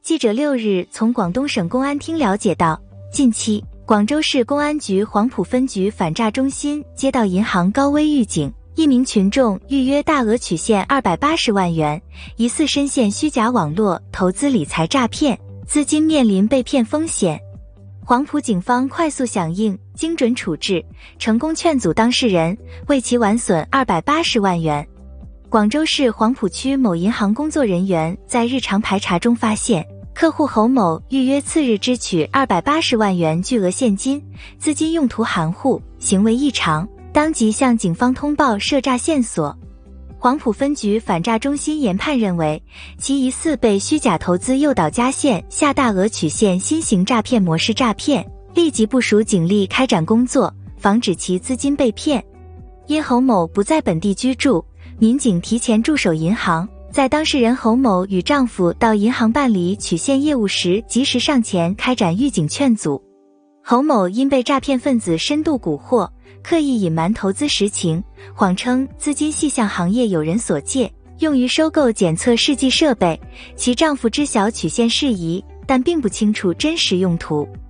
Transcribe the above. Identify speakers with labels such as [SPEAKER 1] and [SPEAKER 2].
[SPEAKER 1] 记者6日从广东省公安厅了解到，近期广州市公安局黄埔分局反诈中心接到银行高危预警，一名群众预约大额取现280万元，疑似深陷虚假网络投资理财诈骗，资金面临被骗风险。黄埔警方快速响应，精准处置，成功劝阻当事人，为其完损280万元。广州市黄埔区某银行工作人员在日常排查中发现，客户侯某预约次日支取280万元巨额现金，资金用途含糊，行为异常，当即向警方通报涉诈线索。黄埔分局反诈中心研判认为，其疑似被虚假投资诱导加线下大额取现新型诈骗模式诈骗，立即部署警力开展工作，防止其资金被骗。因侯某不在本地居住，民警提前驻守银行，在当事人侯某与丈夫到银行办理取现业务时及时上前开展预警劝阻。侯某因被诈骗分子深度蛊惑，刻意隐瞒投资实情，谎称资金系向行业有人所借，用于收购检测试剂设备，其丈夫知晓取现事宜，但并不清楚真实用途。